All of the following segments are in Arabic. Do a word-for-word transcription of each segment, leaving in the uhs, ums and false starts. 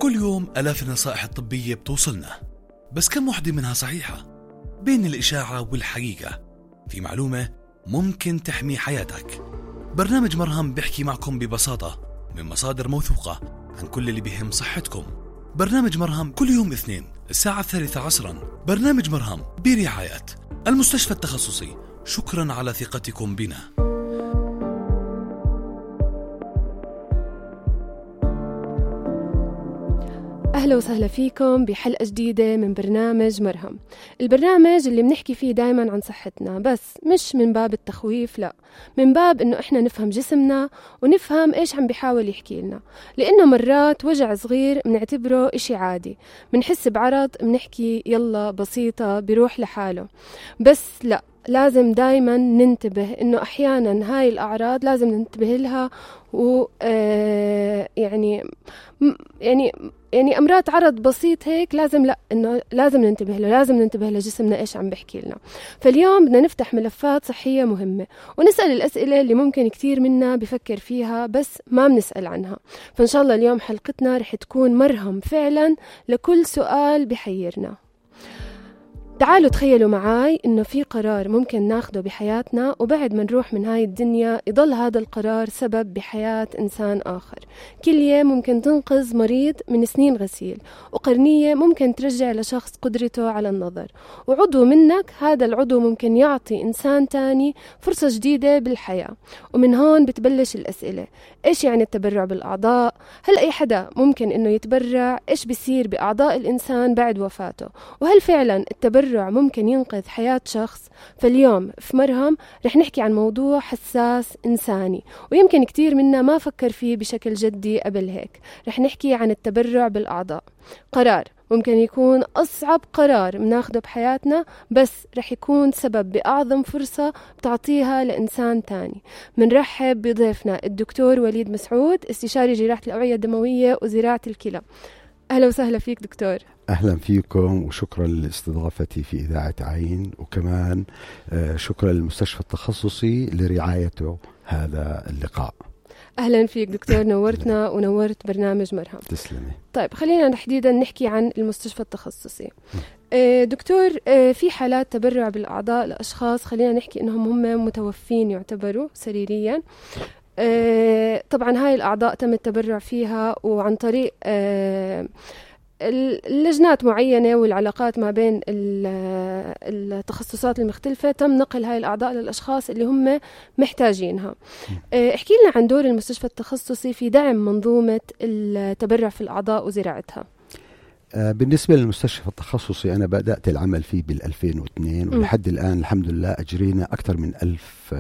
كل يوم آلاف النصائح الطبية بتوصلنا، بس كم وحدة منها صحيحة؟ بين الإشاعة والحقيقة في معلومة ممكن تحمي حياتك. برنامج مرهم بيحكي معكم ببساطة من مصادر موثوقة عن كل اللي بيهم صحتكم. برنامج مرهم كل يوم اثنين الساعة الثالثة عصرا. برنامج مرهم برعاية المستشفى التخصصي. شكرا على ثقتكم بنا. أهلا وسهلا فيكم بحلقة جديدة من برنامج مرهم، البرنامج اللي بنحكي فيه دايما عن صحتنا، بس مش من باب التخويف، لا، من باب إنه إحنا نفهم جسمنا ونفهم إيش عم بيحاول يحكي لنا. لأنه مرات وجع صغير بنعتبره إشي عادي، بنحس بعرض بنحكي يلا بسيطة بيروح لحاله، بس لا، لازم دايما ننتبه إنه أحيانا هاي الأعراض لازم ننتبه لها، و آه يعني يعني يعني أمراض عرض بسيط هيك لازم لا إنه لازم ننتبه له، لازم ننتبه لجسمنا إيش عم بحكي لنا. فاليوم بدنا نفتح ملفات صحية مهمة ونسأل الأسئلة اللي ممكن كتير منا بفكر فيها بس ما بنسأل عنها. فإن شاء الله اليوم حلقتنا رح تكون مرهم فعلا لكل سؤال بحيرنا. تعالوا تخيلوا معاي إنه في قرار ممكن ناخده بحياتنا، وبعد ما نروح من هاي الدنيا يضل هذا القرار سبب بحياة إنسان آخر. كلية ممكن تنقذ مريض من سنين غسيل، وقرنية ممكن ترجع لشخص قدرته على النظر، وعضو منك هذا العضو ممكن يعطي إنسان تاني فرصة جديدة بالحياة. ومن هون بتبلش الأسئلة: إيش يعني التبرع بالأعضاء؟ هل أي حدا ممكن إنه يتبرع؟ إيش بيصير بأعضاء الإنسان بعد وفاته؟ وهل فعلا التبرع ممكن ينقذ حياة شخص؟ فاليوم في مرهم رح نحكي عن موضوع حساس إنساني، ويمكن كتير منا ما فكر فيه بشكل جدي قبل هيك. رح نحكي عن التبرع بالأعضاء، قرار ممكن يكون أصعب قرار مناخده بحياتنا، بس رح يكون سبب بأعظم فرصة بتعطيها لإنسان تاني. منرحب بضيفنا الدكتور وليد مسعود، استشاري جراحة الأوعية الدموية وزراعة الكلى. أهلا وسهلا فيك دكتور. أهلا فيكم، وشكرا لاستضافتي في إذاعة عين، وكمان شكرا للمستشفى التخصصي لرعايته هذا اللقاء. أهلا فيك دكتور، نورتنا ونورت برنامج مرهم. تسلمي. طيب خلينا تحديدا نحكي عن المستشفى التخصصي. دكتور، في حالات تبرع بالأعضاء لأشخاص خلينا نحكي إنهم هم متوفين يعتبروا سريريا. طبعا هاي الأعضاء تم التبرع فيها وعن طريق اللجنات معينة والعلاقات ما بين التخصصات المختلفة تم نقل هاي الأعضاء للأشخاص اللي هم محتاجينها. احكي لنا عن دور المستشفى التخصصي في دعم منظومة التبرع في الأعضاء وزراعتها. بالنسبة للمستشفى التخصصي أنا بدأت العمل فيه بالألفين واثنين، ولحد الآن الحمد لله أجرينا أكثر من ألف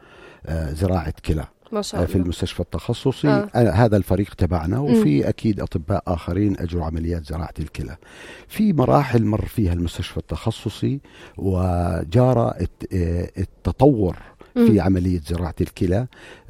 زراعة كلى ما شاء الله في المستشفى التخصصي. آه. هذا الفريق تبعنا، وفي أكيد أطباء آخرين أجروا عمليات زراعة الكلى. في مراحل مر فيها المستشفى التخصصي وجرى التطور في م. عملية زراعة الكلى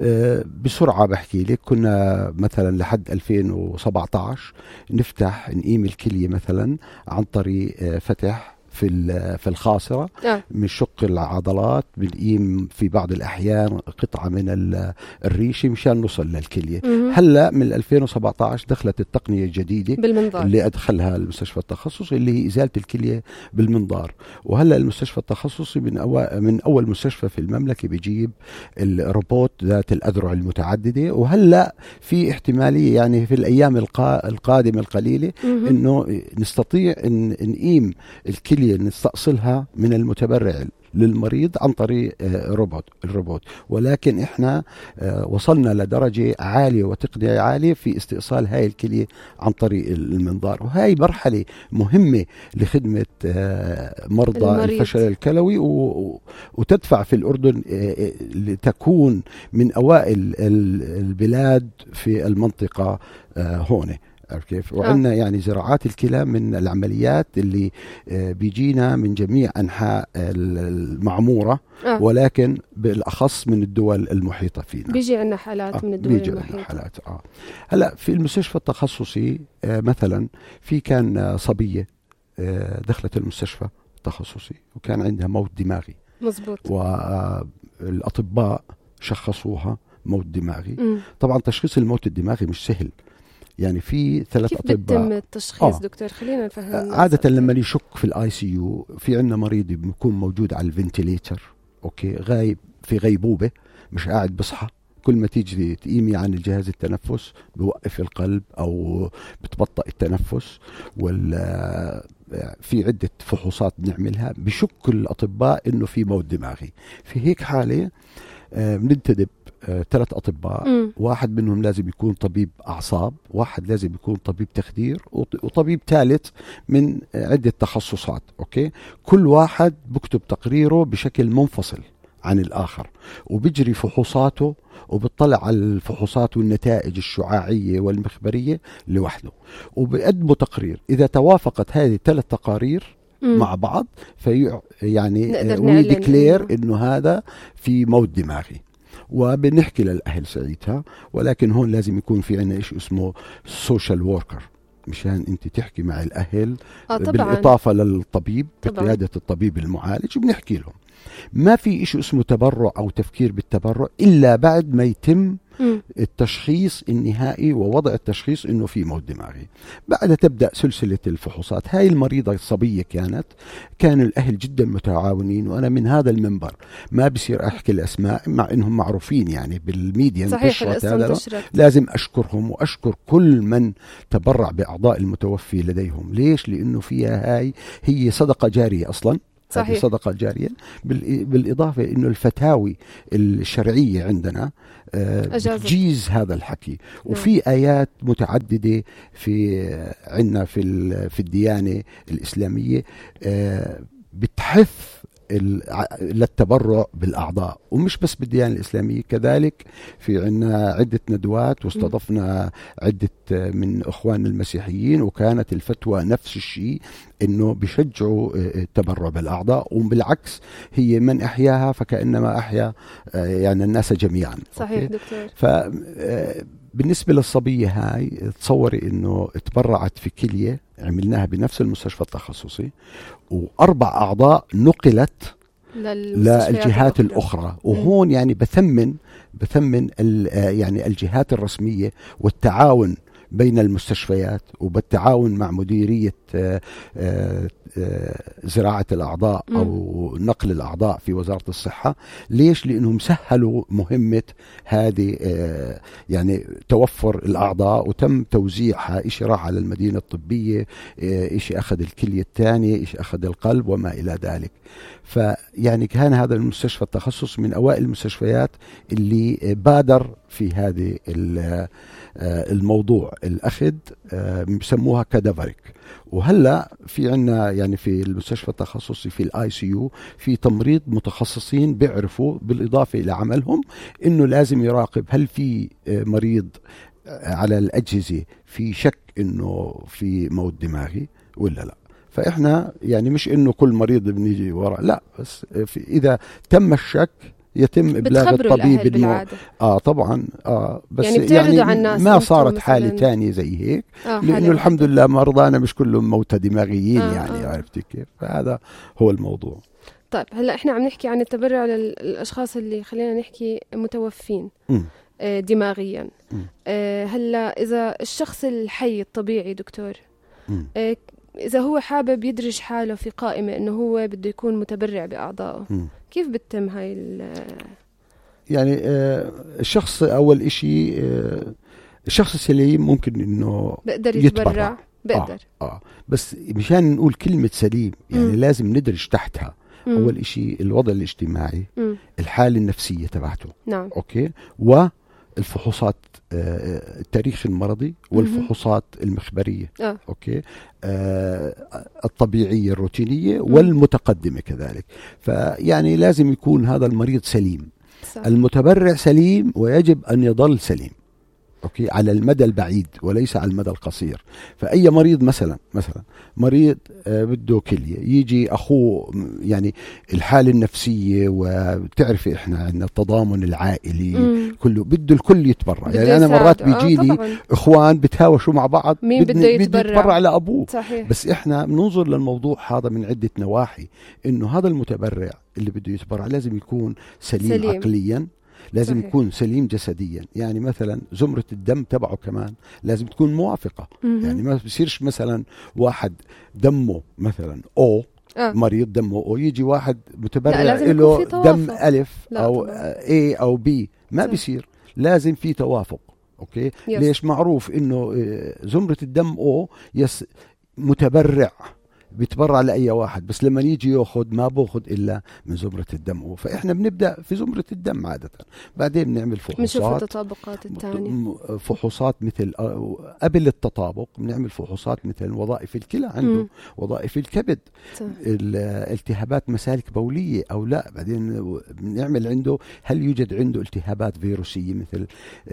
بسرعة. بحكي لك كنا مثلا لحد ألفين وسبعة عشر نفتح نقيم الكلية مثلا عن طريق فتح في في الخاصرة آه. من شق العضلات، بنقيم في بعض الأحيان قطعة من الريشة مشان نوصل للكلية. هلا من ألفين وسبعة عشر دخلت التقنية الجديدة بالمنظار اللي أدخلها المستشفى التخصصي اللي هي إزالة الكلية بالمنظار. وهلا المستشفى التخصصي من أول من أول مستشفى في المملكة بيجيب الروبوت ذات الأذرع المتعددة. وهلا في احتمالية يعني في الأيام القادمة القليلة إنه نستطيع إن نقيم الكلية نستأصلها من المتبرع للمريض عن طريق روبوت الروبوت. ولكن احنا وصلنا لدرجة عالية وتقنية عالية في استئصال هاي الكلية عن طريق المنظار، وهاي مرحلة مهمة لخدمة مرضى المريض. الفشل الكلوي، وتدفع في الأردن لتكون من أوائل البلاد في المنطقة هون كيف. وعندنا يعني زراعات الكلى من العمليات اللي بيجينا من جميع أنحاء المعمورة آه. ولكن بالأخص من الدول المحيطة فينا. بيجي عنا حالات آه. من الدول بيجي المحيطة. عنا حالات آه. هلا في المستشفى التخصصي آه مثلا في كان صبية آه دخلت المستشفى التخصصي وكان عندها موت دماغي. مزبوط. والأطباء شخصوها موت دماغي. م. طبعا تشخيص الموت الدماغي مش سهل، يعني في ثلاث كيف أطباء. كيف بيتم التشخيص آه. دكتور خلينا نفهم. عادة لما يشك في الاي سي يو في عندنا مريض بيكون موجود على الفنتيليتر، اوكي، غايب في غيبوبة، مش قاعد بصحى، كل ما تيجي تقيمي عن الجهاز التنفس بوقف القلب او بتبطئ التنفس، ولا في عدة فحوصات بنعملها بشك الأطباء إنه في موت دماغي. في هيك حالة بننتدب ثلاث أطباء، م. واحد منهم لازم يكون طبيب أعصاب، واحد لازم يكون طبيب تخدير، وطبيب ثالث من عدة تخصصات. أوكي، كل واحد بكتب تقريره بشكل منفصل عن الآخر، وبجري فحوصاته وبيطلع على الفحوصات والنتائج الشعاعية والمخبرية لوحده، وبيقدموا تقرير. إذا توافقت هذه الثلاث تقارير مم. مع بعض في يعني ويديكلير إنه هذا في موت دماغي، وبنحكي للأهل ساعتها. ولكن هون لازم يكون في عنا إيش اسمه سوشيال ووركر، مشان انت تحكي مع الأهل آه بالإضافة للطبيب بقيادة الطبيب المعالج، وبنحكي لهم. ما في إشي اسمه تبرع أو تفكير بالتبرع إلا بعد ما يتم م. التشخيص النهائي ووضع التشخيص إنه في موت دماغي. بعدها تبدأ سلسلة الفحوصات. هاي المريضة الصبية كانت كان الأهل جدا متعاونين، وأنا من هذا المنبر ما بصير أحكي الأسماء مع إنهم معروفين يعني بالميديا، صحيح هذا لازم أشكرهم وأشكر كل من تبرع بأعضاء المتوفي لديهم. ليش؟ لأنه فيها هاي هي صدقة جارية أصلا، صحيح. صدقة جارية، بالإضافة إنه الفتاوي الشرعية عندنا تجيز هذا الحكي. وفي آيات متعددة في عندنا في في الديانة الإسلامية بتحث للتبرع بالأعضاء، ومش بس بالديانة الإسلامية، كذلك في عنا عدة ندوات واستضفنا عدة من أخوان المسيحيين، وكانت الفتوى نفس الشيء، إنه بيشجعوا التبرع بالأعضاء، وبالعكس هي من أحياها فكأنما أحيا يعني الناس جميعا. صحيح دكتور. فبالنسبة للصبية هاي تصوري إنه تبرعت في كلية عملناها بنفس المستشفى التخصصي، وأربع أعضاء نقلت للجهات الأخرى. وهون يعني بثمن بثمن يعني الجهات الرسمية والتعاون بين المستشفيات، وبالتعاون مع مديرية زراعة الأعضاء أو نقل الأعضاء في وزارة الصحة. ليش؟ لأنهم سهلوا مهمة هذه يعني توفر الأعضاء، وتم توزيعها، إشي راح على المدينة الطبية، إشي أخذ الكلية الثانية، إشي أخذ القلب وما إلى ذلك. فيعني كان هذا المستشفى التخصص من أوائل المستشفيات اللي بادر في هذه الموضوع الأخذ، بسموها كادافريك. وهلا في عنا يعني في المستشفى التخصصي في الاي سي يو في تمريض متخصصين بيعرفوا بالإضافة إلى عملهم إنه لازم يراقب هل في مريض على الأجهزة في شك إنه في موت دماغي ولا لا. فإحنا يعني مش إنه كل مريض بنيجي وراء، لا، بس في إذا تم الشك يتم إبلاغ الطبيب إنه آه طبعا آه بس يعني, يعني ما صارت حالة تانية زي هيك، آه لأنه الحمد لله مرضانا مش كلهم موتى دماغيين. آه يعني آه. عرفتي كيف؟ فهذا هو الموضوع. طيب هلا إحنا عم نحكي عن التبرع للأشخاص اللي خلينا نحكي متوفين آه دماغيا. آه هلا إذا الشخص الحي الطبيعي دكتور آه إذا هو حابب يدرج حاله في قائمة إنه هو بده يكون متبرع بأعضائه، م. كيف بتتم هاي يعني آه الشخص أول إشي آه الشخص السليم ممكن إنه بقدر يتبرع، بقدر آه, آه بس مشان نقول كلمة سليم يعني م. لازم ندرج تحتها م. أول إشي الوضع الاجتماعي، م. الحالة النفسية تبعته، نعم. أوكي، والفحوصات التاريخ المرضي والفحوصات المخبرية، آه. أوكي، آه الطبيعية الروتينية والمتقدمة كذلك. فيعني لازم يكون هذا المريض سليم، صح. المتبرع سليم ويجب أن يظل سليم، أوكي، على المدى البعيد وليس على المدى القصير. فأي مريض مثلا مثلا مريض آه بده كلية، يجي أخوه يعني الحالة النفسية، وتعرفي إحنا عندنا التضامن العائلي، مم. كله بده الكل يتبرع. يعني أنا مرات بيجي لي آه إخوان بتهاوشوا مع بعض، مين بده يتبرع, يتبرع لأبوه، صحيح. بس إحنا بننظر للموضوع هذا من عدة نواحي، إنه هذا المتبرع اللي بده يتبرع لازم يكون سليم, سليم. عقليا، لازم صحيح. يكون سليم جسديا. يعني مثلا زمرة الدم تبعه كمان لازم تكون موافقة. م- يعني ما بصيرش مثلا واحد دمه مثلا او آه. مريض دمه او يجي واحد متبرع له دم ألف أو A أو B، ما صح. بيصير، لازم في توافق. أوكي يس. ليش؟ معروف إنه زمرة الدم او يس متبرع بيتبرع لأي واحد، بس لما يجي ياخد ما باخد إلا من زمرة الدم. فإحنا بنبدأ في زمرة الدم عادة، بعدين بنعمل فحوصات، نشوف التطابقات الثانية، فحوصات مثل قبل التطابق بنعمل فحوصات مثل وظائف الكلى عنده، م. وظائف الكبد، التهابات مسالك بولية أو لا، بعدين بنعمل عنده هل يوجد عنده التهابات فيروسية مثل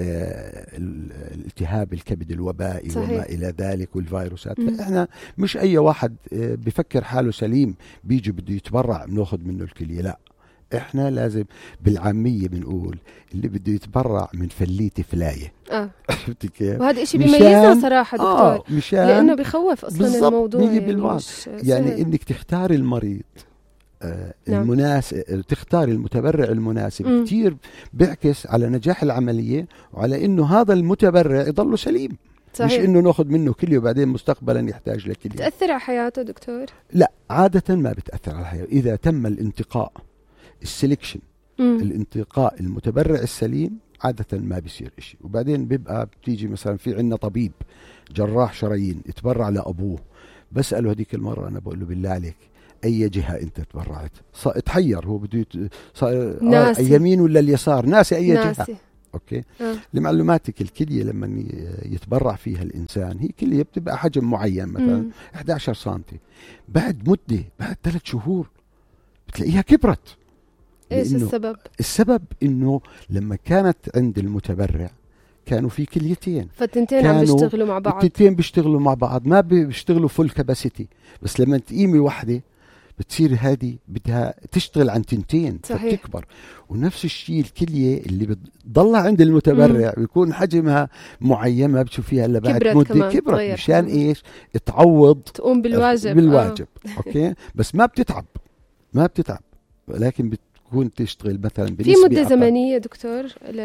الالتهاب الكبد الوبائي صحيح. وما إلى ذلك والفيروسات. م. فإحنا مش أي واحد بفكر حاله سليم بيجي بده يتبرع بناخذ منه الكلية، لا، احنا لازم بالعامية بنقول اللي بده يتبرع من فليتي فلاية. اه عرفتي كيف؟ وهذا إشي بيميزنا صراحة دكتور، آه مشان لأنه بيخوف أصلا الموضوع. يعني, يعني إنك تختار المريض آه نعم. المناسب، تختار المتبرع المناسب م. كتير بيعكس على نجاح العملية وعلى إنه هذا المتبرع يضله سليم. صحيح. مش إنه ناخذ منه كلية وبعدين مستقبلا يحتاج لكلية. تأثر على حياته دكتور؟ لا، عادة ما بتأثر على حياته إذا تم الانتقاء، السلكشن، الانتقاء المتبرع السليم عادة ما بيصير إشي. وبعدين بيبقى بتيجي مثلا في عنا طبيب جراح شرايين يتبرع لأبوه، بسأله هذيك المرة أنا بقول له بالله عليك أي جهة أنت تبرعت؟ اتحير هو بده يت... آه اليمين ولا اليسار، ناسي أي ناسي. جهة. أوكي أه. لمعلوماتك الكلية لما يتبرع فيها الإنسان هي كلية بتبقى حجم معين مثلا مم. إحدى عشر سنتي، بعد مدة بعد ثلاث شهور بتلاقيها كبرت. إيش السبب؟ السبب إنه لما كانت عند المتبرع كانوا في كليتين، فالتنتين عم بيشتغلوا مع بعض، التنتين بيشتغلوا مع بعض، ما بيشتغلوا فول كاباسيتي، بس لما تقيمي واحدة بتصير هذه بدها تشتغل عن تنتين فتكبر. ونفس الشيء الكلية اللي بتضلها عند المتبرع مم. بيكون حجمها معينة بتشوفيها هلا بعد مدة كبرت مشان ايش؟ تعوض تقوم بالواجب بالواجب آه. اوكي بس ما بتتعب ما بتتعب ولكن بتكون تشتغل مثلا في مدة أقل. زمنية دكتور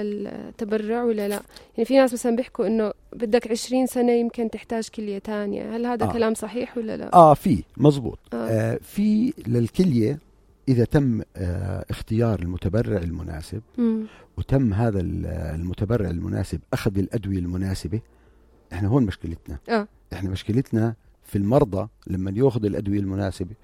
للتبرع ولا لا؟ يعني في ناس مثلا بيحكوا انه بدك عشرين سنة يمكن تحتاج كلية تانية، هل هذا آه. كلام صحيح ولا لا؟ اه في مزبوط آه. آه في للكلية إذا تم آه اختيار المتبرع المناسب م. وتم هذا المتبرع المناسب أخذ الأدوية المناسبة. احنا هون مشكلتنا آه. احنا مشكلتنا في المرضى لما يأخذ الأدوية المناسبة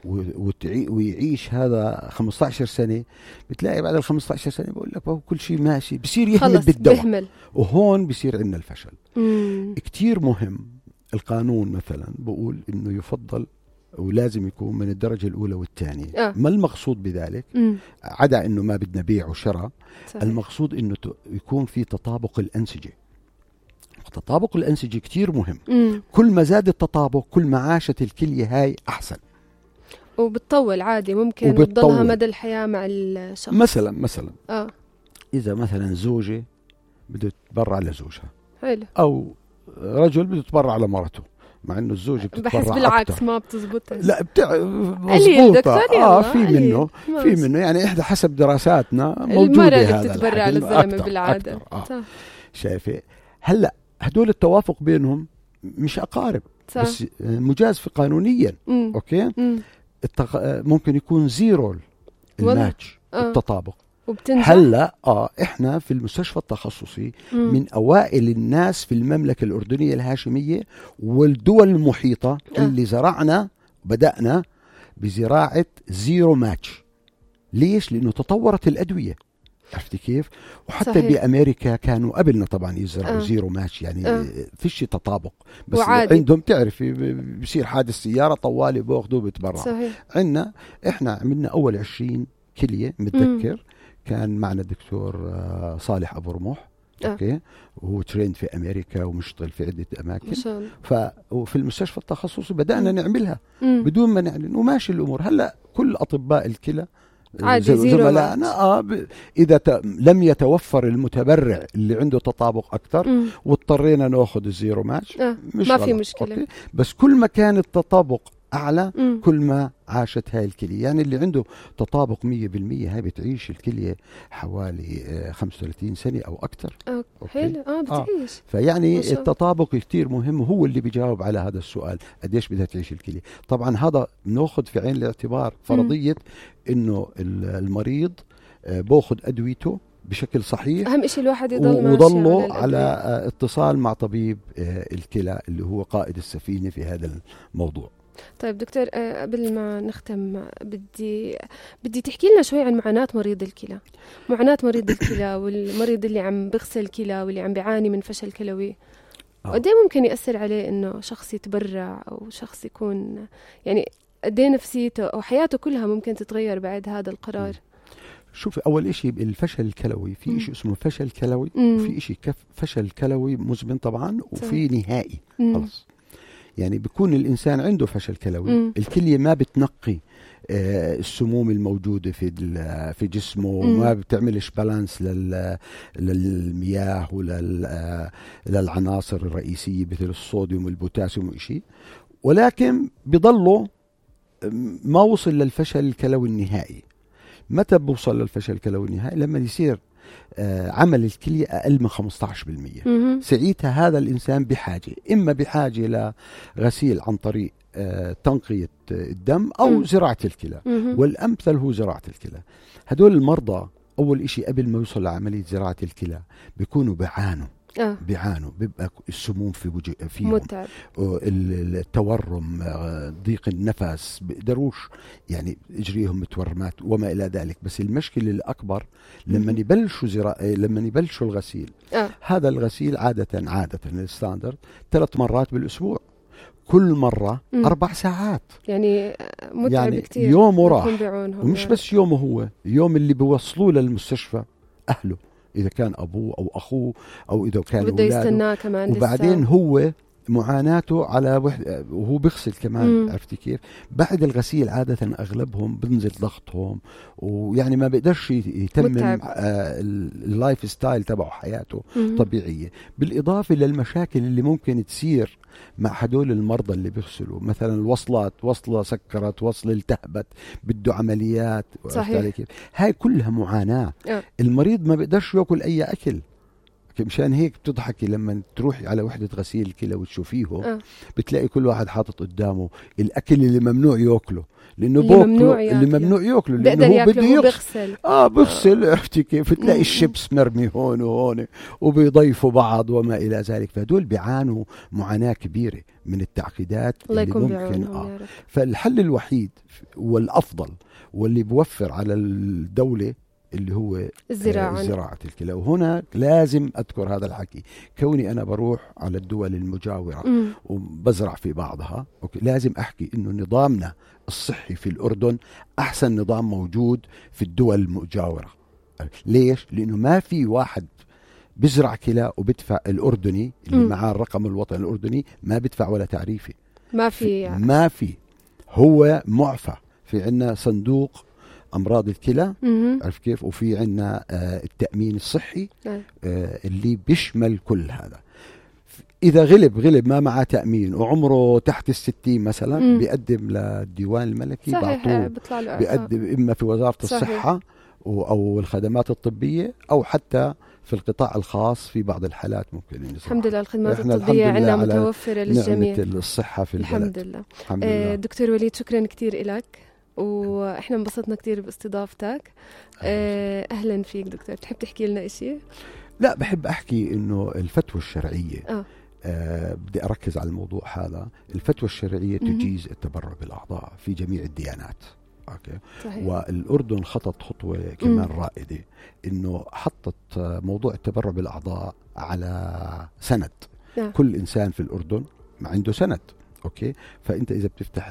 ويعيش هذا خمسة عشر سنة، بتلاقي بعد ال خمسة عشر سنة بقول لك هو كل شيء ماشي، بصير يهمل بالدواء، وهون بصير عندنا الفشل. مم. كتير مهم القانون مثلا بقول إنه يفضل ولازم يكون من الدرجة الأولى والثانية. آه. ما المقصود بذلك؟ مم. عدا إنه ما بدنا بيع وشراء، المقصود إنه يكون في تطابق الأنسجة. تطابق الأنسجة كتير مهم. مم. كل ما زاد التطابق كل ما عاشت الكلية هاي أحسن، وبتطول عادي، ممكن تضلها مدى الحياة مع الشخص. مثلا مثلا آه. إذا مثلا زوجة بده تتبرع لزوجها، حلو، أو رجل بده يتبرع لمرته، مع إنه الزوجة بتتبرع بحس بالعكس أكتر. ما بتزبط. لا بتع... مزبوطة. آه في منه في منه يعني إحدى حسب دراساتنا موجودة هذا المرة بتتبرع للزلمة بالعادة. آه. شايفة هلأ هدول التوافق بينهم مش أقارب صح. بس مجاز في قانونيا. مم. أوكي مم. التق... ممكن يكون زيرو الماتش آه. التطابق وبتنجح. هلا اه احنا في المستشفى التخصصي مم. من اوائل الناس في المملكه الاردنيه الهاشميه والدول المحيطه آه. اللي زرعنا بدانا بزراعه زيرو ماتش. ليش؟ لانه تطورت الادويه، عرفتي كيف؟ وحتى صحيح. بأمريكا كانوا قبلنا طبعا يزرعوا آه. زيرو ماتش، يعني آه. فيش تطابق، بس وعادي. عندهم تعرفي بصير حادث سيارة طوالي بأخذوا بيتبرعوا. عندنا احنا عملنا أول عشرين كلية متذكر م. كان معنا الدكتور صالح أبو رموح آه. اوكي، وهو تريند في أمريكا ومشتغل في عدة أماكن. ف وفي المستشفى التخصصي بدأنا م. نعملها م. بدون ما نعلن وماشي الأمور. هلا كل أطباء الكلى عادي زملائنا آه ب... إذا ت... لم يتوفر المتبرع اللي عنده تطابق أكثر واضطرينا نأخذ الزيرو ماتش آه. مش ما غلط. في مشكلة. أوكي. بس كل ما كان التطابق أعلى م. كل ما عاشت هاي الكلية. يعني اللي عنده تطابق مية بالمية هاي بتعيش الكلية حوالي خمسة وثلاثين سنة أو أكثر. حلو. آه بتعيش. آه. فيعني التطابق كتير مهم، هو اللي بيجاوب على هذا السؤال قديش بدها تعيش الكلية. طبعا هذا بناخذ في عين الاعتبار فرضية م. إنه المريض باخذ أدويته بشكل صحيح. أهم شيء الواحد يضل وضلوا على, على اتصال مع طبيب الكلى اللي هو قائد السفينة في هذا الموضوع. طيب دكتور، قبل ما نختم بدي بدي تحكي لنا شوي عن معاناة مريض الكلى. معاناة مريض الكلى والمريض اللي عم بغسل كلى واللي عم بيعاني من فشل كلوي. قد ايه ممكن يأثر عليه إنه شخص يتبرع أو شخص يكون يعني قد ايه نفسيته أو حياته كلها ممكن تتغير بعد هذا القرار؟ شوف، أول إشي الفشل الكلوي في إشي اسمه فشل كلوي، وفي إشي فشل كلوي مزمن طبعا، وفي نهائي خلص. يعني بيكون الإنسان عنده فشل كلوي، مم. الكلية ما بتنقي آه السموم الموجودة في في جسمه، وما بتعملش بالانس لل للمياه وللعناصر الرئيسية مثل الصوديوم والبوتاسيوم وإشي، ولكن بيضلوا ما وصل للفشل الكلوي النهائي. متى بوصل للفشل الكلوي النهائي؟ لما يصير آه عمل الكلية أقل من خمسة عشر بالمية. ساعتها هذا الإنسان بحاجة، إما بحاجة لغسيل عن طريق آه تنقية الدم أو مم. زراعة الكلى، والأمثل هو زراعة الكلى. هدول المرضى أول إشي قبل ما يوصل لعملية زراعة الكلى بيكونوا بيعانوا آه. بيعانوا، بيبقى السموم في وجه فيهم متعب. التورم، ضيق النفس، بيقدروش يعني اجريهم متورمات وما الى ذلك. بس المشكله الاكبر لما يبلشوا زرا... لما يبلشوا الغسيل آه. هذا الغسيل عاده عاده الستاندرد ثلاث مرات بالاسبوع، كل مره مم. اربع ساعات، يعني متعب يعني كتير. يوم وراح، ومش يعني. بس يومه هو، يوم اللي بيوصلوه للمستشفى اهله إذا كان أبوه أو أخوه أو إذا كان أولاده، كمان وبعدين لسه. هو معاناته على وحد وهو بيغسل كمان. عرفتي كيف؟ بعد الغسيل عادة أغلبهم بنزل ضغطهم، ويعني ما بيقدرش يتمم آه اللايف ستايل تبعه، حياته مم. طبيعية. بالإضافة للمشاكل اللي ممكن تصير مع هدول المرضى اللي بيغسلوا، مثلا الوصلات، وصلة سكرت، وصلة التهبت، بده عمليات. صحيح. هاي كلها معاناة. أه. المريض ما بيقدرش يأكل أي أكل. مشان هيك بتضحكي لما تروحي على وحدة غسيل كلى وتشوفيه أه. بتلاقي كل واحد حاطط قدامه الأكل اللي ممنوع يأكله، لأنه اللي ممنوع اللي ممنوع يأكله لأنه هو بده يغسل. آه بغسل. عرفتي كيف؟ بتلاقي الشيبس مرمي هون وهون وبيضيفوا بعض وما إلى ذلك. فهدول بيعانوا معاناة كبيرة من التعقيدات اللي ممكن آه. فالحل الوحيد والأفضل واللي بوفر على الدولة اللي هو الزراعة. زراعة الكلى. وهنا لازم أذكر هذا الحكي، كوني أنا بروح على الدول المجاورة مم. وبزرع في بعضها، أوكي، لازم أحكي إنه نظامنا الصحي في الأردن أحسن نظام موجود في الدول المجاورة. ليش؟ لأنه ما في واحد بزرع كلى وبدفع، الأردني اللي مم. معاه الرقم الوطني الأردني ما بدفع ولا تعريفي، ما في يعني. ما في، هو معفى. في عنا صندوق أمراض الكلى، عرف كيف؟ وفي عنا آه التأمين الصحي آه اللي بيشمل كل هذا. إذا غلب غلب ما معه تأمين وعمره تحت الستين مثلا، مم. بيقدم للديوان الملكي، بعطوه بيقدم إما في وزارة صحيح. الصحة أو الخدمات الطبية، أو حتى في القطاع الخاص في بعض الحالات ممكن. الحمد لله الخدمات الطبية عندنا متوفرة للجميع. نعمة الصحة في البلد. الحمد لله. الحمد لله. آه دكتور وليد، شكرا كتير إلك، وإحنا انبسطنا كتير باستضافتك. آه أهلا فيك دكتور. تحب تحكي لنا إشي؟ لا، بحب أحكي إنه الفتوى الشرعية آه. آه بدي أركز على الموضوع هذا. الفتوى الشرعية تجيز التبرع بالأعضاء في جميع الديانات. أوكي. صحيح. والأردن خطت خطوة كمان مم. رائدة، إنه حطت موضوع التبرع بالأعضاء على سند. آه. كل إنسان في الأردن ما عنده سند. أوكي. فأنت إذا بتفتح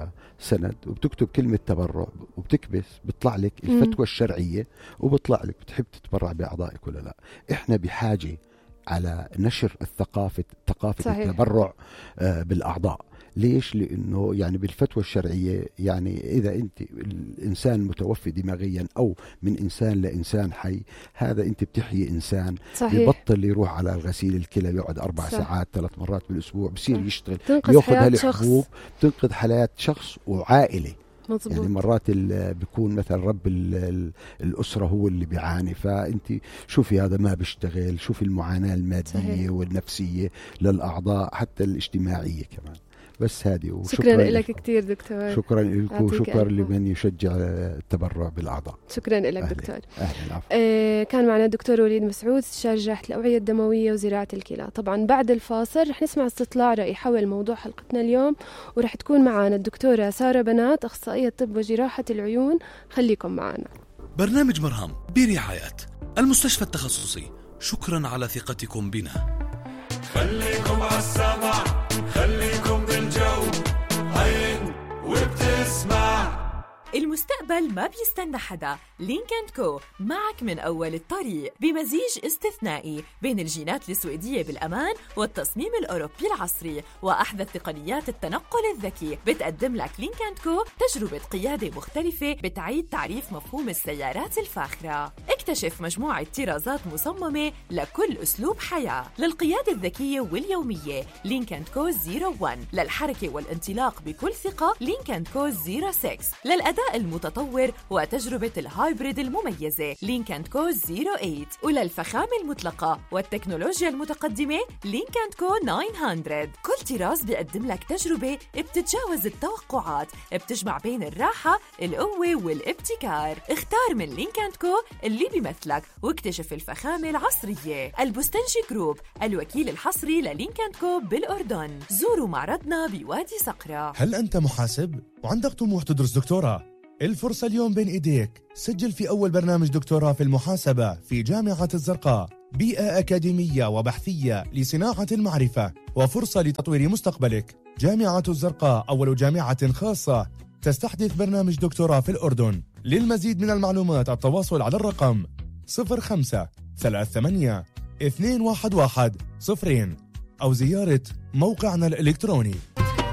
السند وبتكتب كلمة تبرع وبتكبس، بيطلع لك الفتوى الشرعية، وبيطلع لك بتحب تتبرع بأعضائك ولا لا. إحنا بحاجة على نشر الثقافة ثقافة التبرع آه بالأعضاء، ليش؟ لأنه يعني بالفتوى الشرعية يعني إذا أنت الإنسان متوفي دماغيا أو من إنسان لإنسان حي، هذا أنت بتحيي إنسان. صحيح. يبطل يروح على غسيل الكلى، يقعد أربع صح. ساعات ثلاث مرات بالأسبوع، بصير يشتغل، يأخذ هالحبوب، تنقذ حياة شخص وعائلة. مزبوط. يعني مرات بيكون مثلا رب الأسرة هو اللي بيعاني، فأنت شوفي هذا ما بيشتغل، شوفي المعاناة المادية صحيح. والنفسية للأعضاء حتى الاجتماعية كمان. بس هذه. شكرا لك كثير دكتور. شكرا لكم وشكرا لمن يشجع التبرع بالأعضاء. شكرا لك دكتور. أهلا. آه كان معنا الدكتور وليد مسعود، استشاري جراحة الأوعية الدموية وزراعة الكلى. طبعا بعد الفاصل رح نسمع استطلاع رأي حول موضوع حلقتنا اليوم، ورح تكون معنا الدكتورة سارة بنات، أخصائية طب وجراحة العيون. خليكم معنا. برنامج مرهم برعاية المستشفى التخصصي. شكرا على ثقتكم بنا. خليكم على السمع، خليكم بالجو، عين وبتسمع. المستقبل ما بيستنى حدا. لينك أند كو معك من أول الطريق بمزيج استثنائي بين الجينات السويدية بالأمان والتصميم الأوروبي العصري وأحدث تقنيات التنقل الذكي. بتقدم لك لينك أند كو تجربة قيادة مختلفة بتعيد تعريف مفهوم السيارات الفاخرة. اكتشف مجموعة طرازات مصممة لكل أسلوب حياة. للقيادة الذكية واليومية لينك أند كو صفر واحد، للحركة والانطلاق بكل ثقة لينك أند كو صفر ستة، للأداء المتطور وتجربة الهايبريد المميزة لينك أند كو صفر ثمانية، وللفخامة المطلقة والتكنولوجيا المتقدمة لينك أند كو تسعمية. كل طراز بيقدم لك تجربة بتتجاوز التوقعات، بتجمع بين الراحة، القوة والابتكار. اختار من لينك أند كو اللي بيمثلك واكتشف الفخامة العصرية. البستنجي جروب الوكيل الحصري للينك أند كو بالأردن. زوروا معرضنا بوادي صقرة. هل أنت محاسب وعندك طموح تدرس دكتوراه؟ الفرصة اليوم بين إيديك. سجل في أول برنامج دكتوراه في المحاسبة في جامعة الزرقاء. بيئة أكاديمية وبحثية لصناعة المعرفة وفرصة لتطوير مستقبلك. جامعة الزرقاء أول جامعة خاصة تستحدث برنامج دكتوراه في الأردن. للمزيد من المعلومات التواصل على الرقم صفر خمسة ثلاثة ثمانية اثنين واحد واحد صفرين أو زيارة موقعنا الإلكتروني.